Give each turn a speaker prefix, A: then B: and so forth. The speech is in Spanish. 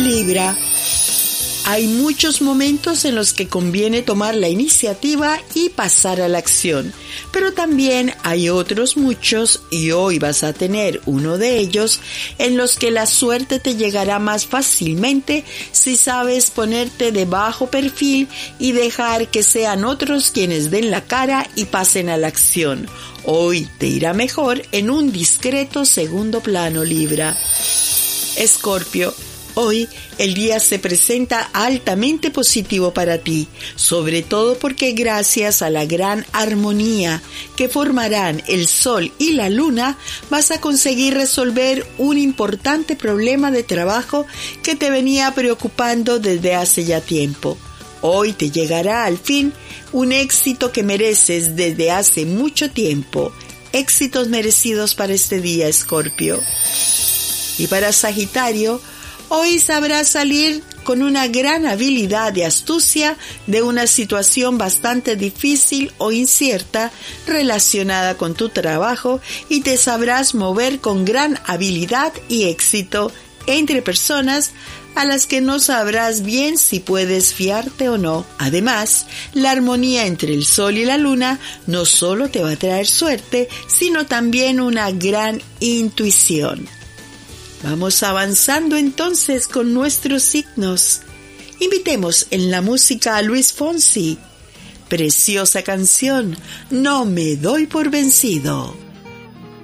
A: Libra. Hay muchos momentos en los que conviene tomar la iniciativa y pasar a la acción, pero también hay otros muchos, y hoy vas a tener uno de ellos, en los que la suerte te llegará más fácilmente si sabes ponerte de bajo perfil y dejar que sean otros quienes den la cara y pasen a la acción. Hoy te irá mejor en un discreto segundo plano, Libra. Escorpio. Hoy el día se presenta altamente positivo para ti, sobre todo porque gracias a la gran armonía que formarán el Sol y la Luna, vas a conseguir resolver un importante problema de trabajo que te venía preocupando desde hace ya tiempo. Hoy te llegará al fin un éxito que mereces desde hace mucho tiempo. Éxitos merecidos para este día, Escorpio. Y para Sagitario, hoy sabrás salir con una gran habilidad de astucia de una situación bastante difícil o incierta relacionada con tu trabajo y te sabrás mover con gran habilidad y éxito entre personas a las que no sabrás bien si puedes fiarte o no. Además, la armonía entre el Sol y la Luna no solo te va a traer suerte, sino también una gran intuición. Vamos avanzando entonces con nuestros signos. Invitemos en la música a Luis Fonsi. Preciosa canción, No me doy por vencido.